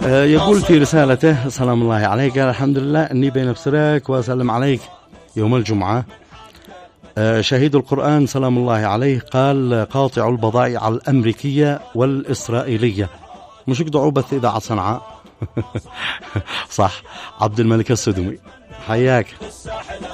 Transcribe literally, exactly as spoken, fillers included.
يقول في رسالته: سلام الله عليك، الحمد لله أني بين بسرك وأسلم عليك يوم الجمعة. شهيد القرآن سلام الله عليه قال: قاطع البضائع الأمريكية والإسرائيلية مش يقطعوا بث إذاعة صنعاء. صح، عبد الملك السدومي، حياك.